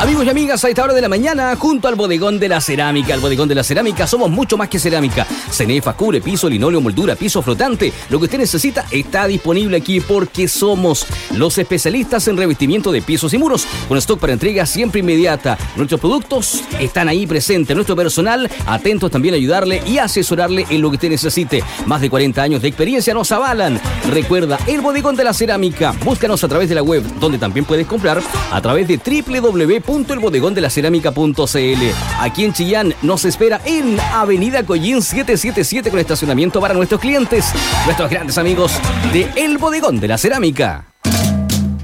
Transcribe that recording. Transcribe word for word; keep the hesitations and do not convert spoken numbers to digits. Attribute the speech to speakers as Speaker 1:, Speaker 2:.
Speaker 1: Amigos y amigas, a esta hora de la mañana, junto al Bodegón de la Cerámica. El Bodegón de la Cerámica somos mucho más que cerámica. Cenefa, cubre, piso, linóleo, moldura, piso flotante. Lo que usted necesita está disponible aquí porque somos los especialistas en revestimiento de pisos y muros, con stock para entrega siempre inmediata. Nuestros productos están ahí presentes. Nuestro personal, atentos también a ayudarle y asesorarle en lo que usted necesite. Más de cuarenta años de experiencia nos avalan. Recuerda, el Bodegón de la Cerámica. Búscanos a través de la web, donde también puedes comprar a través de doble u doble u doble u punto el bodegón de la cerámica punto c l. Aquí en Chillán nos espera en Avenida Collín setecientos setenta y siete con estacionamiento para nuestros clientes, nuestros grandes amigos de El Bodegón de la Cerámica.